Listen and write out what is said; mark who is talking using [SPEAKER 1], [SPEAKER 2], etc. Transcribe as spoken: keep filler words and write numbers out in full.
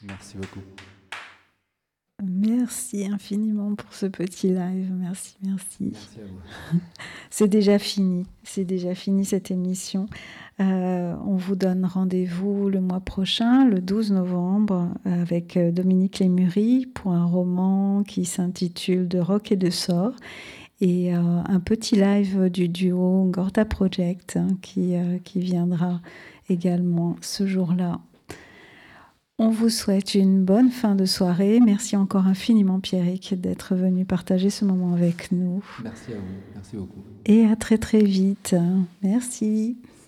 [SPEAKER 1] Merci beaucoup.
[SPEAKER 2] Merci infiniment pour ce petit live. Merci, merci.
[SPEAKER 1] Merci à vous.
[SPEAKER 2] C'est déjà fini. C'est déjà fini cette émission. Euh, on vous donne rendez-vous le mois prochain, le douze novembre, avec Dominique Lémury pour un roman qui s'intitule De roc et de sort et euh, un petit live du duo Gorda Project hein, qui, euh, qui viendra également ce jour-là. On vous souhaite une bonne fin de soirée. Merci encore infiniment, Pierrick, d'être venu partager ce moment avec nous.
[SPEAKER 1] Merci à vous. Merci beaucoup.
[SPEAKER 2] Et à très très vite. Merci.